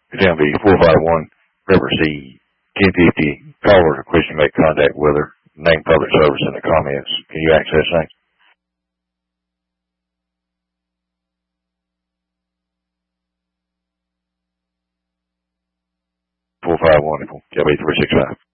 It's going to be 451 River C 1050. Caller requesting to make contact with her. Name public service in the comments. Can you access things? 451 LB365.